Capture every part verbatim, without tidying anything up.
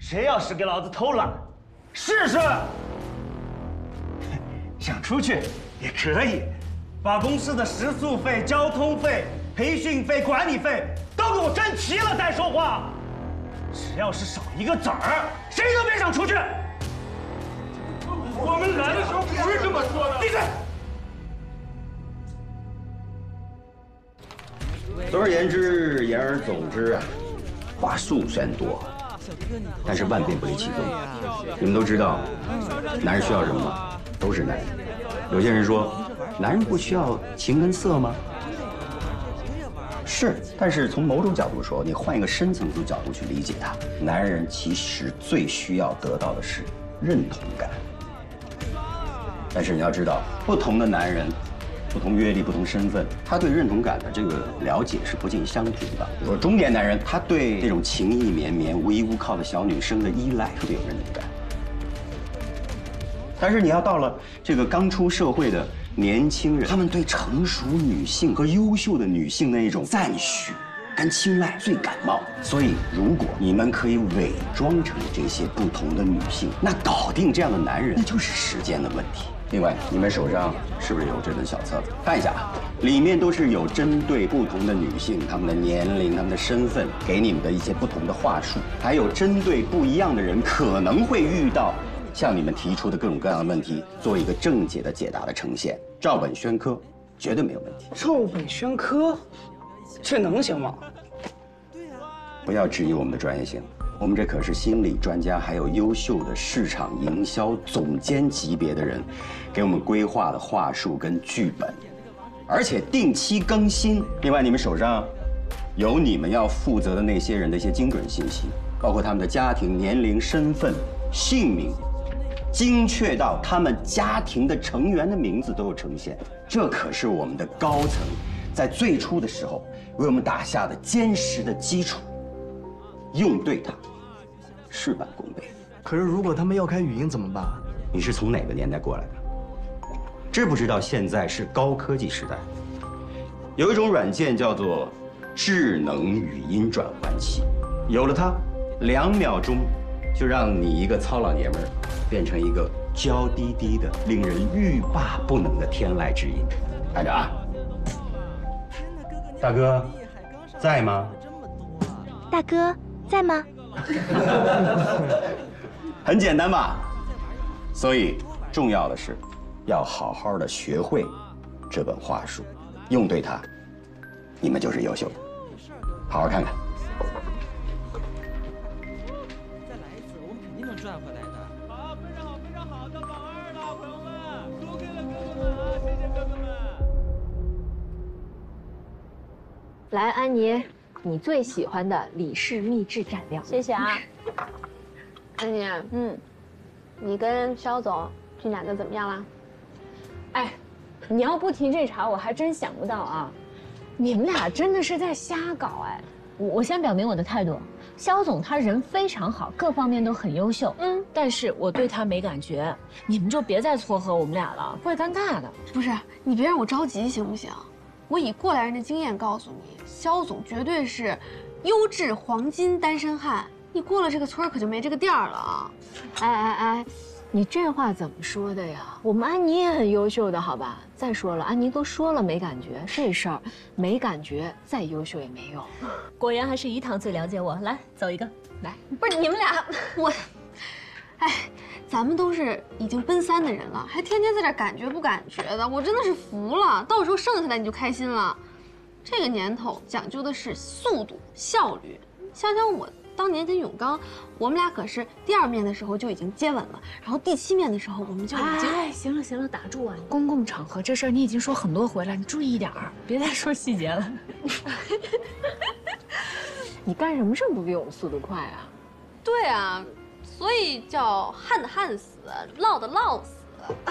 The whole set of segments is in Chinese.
谁要是给老子偷懒，试试。想出去也可以，把公司的食宿费、交通费、培训费、管理费都给我挣齐了再说话。只要是少一个子儿，谁都别想出去。我们来的时候不是这么说的。闭嘴！ 总而言之，言而总之啊，话术虽然多，但是万变不离其宗。你们都知道，男人需要什么吗？都是男人。有些人说，男人不需要情跟色吗？是，但是从某种角度说，你换一个深层次角度去理解它，男人其实最需要得到的是认同感。但是你要知道，不同的男人。 不同阅历、不同身份，他对认同感的这个了解是不尽相同的。比如说中年男人，他对那种情意绵绵、无依无靠的小女生的依赖特别有认同感。但是你要到了这个刚出社会的年轻人，他们对成熟女性和优秀的女性的那种赞许跟青睐最感冒。所以，如果你们可以伪装成这些不同的女性，那搞定这样的男人，那就是时间的问题。 另外，你们手上是不是有这本小册子？看一下啊，里面都是有针对不同的女性、她们的年龄、她们的身份，给你们的一些不同的话术，还有针对不一样的人可能会遇到向你们提出的各种各样的问题，做一个正解的解答的呈现，照本宣科，绝对没有问题。 照本宣科，这能行吗？ 不要质疑我们的专业性。 我们这可是心理专家，还有优秀的市场营销总监级别的人，给我们规划的话术跟剧本，而且定期更新。另外，你们手上有你们要负责的那些人的一些精准信息，包括他们的家庭、年龄、身份、姓名，精确到他们家庭的成员的名字都有呈现。这可是我们的高层在最初的时候为我们打下的坚实的基础。 用对它，事半功倍。 可是如果他们要开语音怎么办？ 你是从哪个年代过来的？知不知道现在是高科技时代？有一种软件叫做智能语音转换器，有了它，两秒钟就让你一个糙老爷们儿变成一个娇滴滴的、令人欲罢不能的天籁之音。看着啊，大哥，在吗？ 大哥。 在吗？ 很简单吧，所以重要的是要好好的学会这本话术，用对它，你们就是优秀的。好好看看。 再来一次，我们肯定能赚回来的。好，非常好，非常好，到榜二了，朋友们，输给了哥哥们啊，谢谢哥哥们。 来，安妮。 你最喜欢的李氏秘制蘸料， 谢谢啊，安妮。嗯，你跟肖总这两个怎么样啦？ 哎，你要不提这茬，我还真想不到啊！你们俩真的是在瞎搞哎！ 我我先表明我的态度，肖总他人非常好，各方面都很优秀，嗯，但是我对他没感觉，你们就别再撮合我们俩了，会尴尬的。 不是，你别让我着急行不行？ 我以过来人的经验告诉你，肖总绝对是优质黄金单身汉。你过了这个村可就没这个店了啊！ 哎哎哎，你这话怎么说的呀？我们安妮也很优秀的，好吧？再说了，安妮都说了没感觉，这事儿没感觉，再优秀也没用。 果然还是怡棠最了解我。来，走一个。来， 不是你们俩，我，哎。 咱们都是已经奔三的人了，还天天在这感觉不感觉的，我真的是服了。到时候剩下来你就开心了。这个年头讲究的是速度、效率。想想我当年跟永刚，我们俩可是第二面的时候就已经接吻了，然后第七面的时候我们就已经…… 哎，行了行了，打住啊！公共场合这事儿你已经说很多回了，你注意一点儿，别再说细节了。你干什么这么不比我们速度快啊？ 对啊。 所以叫旱的旱死，涝的涝死。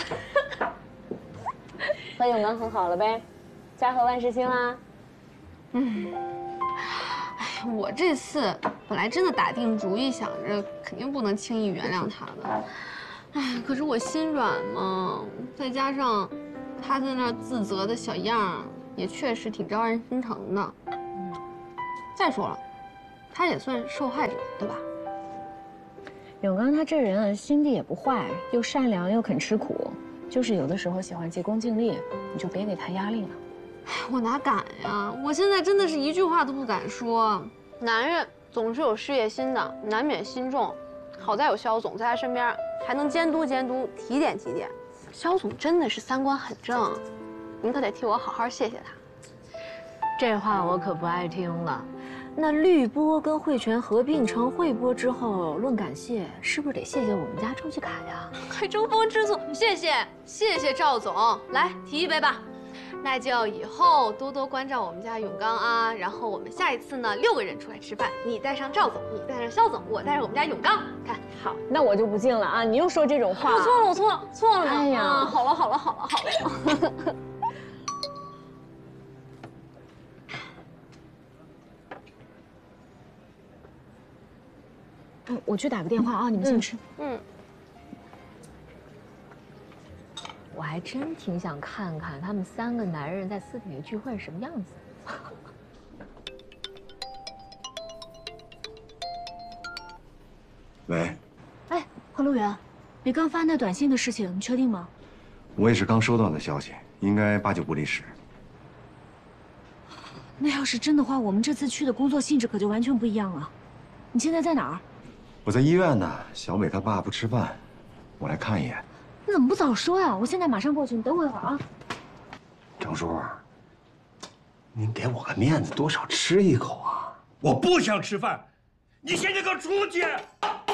和永刚和好了呗，家和万事兴啦。 嗯，哎，我这次本来真的打定主意，想着肯定不能轻易原谅他的。哎，可是我心软嘛，再加上他在那自责的小样，也确实挺招人心疼的。再说了，他也算受害者，对吧？ 永刚他这人啊，心地也不坏，又善良又肯吃苦，就是有的时候喜欢急功近利，你就别给他压力了。 哎，我哪敢呀！我现在真的是一句话都不敢说。男人总是有事业心的，难免心重。好在有肖总在他身边，还能监督监督，提点提点。肖总真的是三观很正，您可得替我好好谢谢他。 这话我可不爱听了。那绿波跟汇泉合并成汇波之后，论感谢，是不是得谢谢我们家周启凯呀？ 还争风吃醋，谢谢谢谢赵总，来提一杯吧。那就以后多多关照我们家永刚啊。然后我们下一次呢，六个人出来吃饭，你带上赵总，你带上肖总，我带上我们家永刚。看好，那我就不敬了啊！你又说这种话， 我错了，我错了，错了。 哎呀， 啊、好了好了好了好了。 嗯，我去打个电话啊，你们先吃。 嗯。 我还真挺想看看他们三个男人在私底下聚会是什么样子。 喂， 哎，何路远，你刚发那短信的事情，你确定吗？ 我也是刚收到的消息，应该八九不离十。 那要是真的话，我们这次去的工作性质可就完全不一样了。你现在在哪儿？ 我在医院呢，小美她爸不吃饭，我来看一眼。 你怎么不早说呀？我现在马上过去，你等我一会儿啊。 张叔，您给我个面子，多少吃一口啊！ 我不想吃饭，你现在给我出去！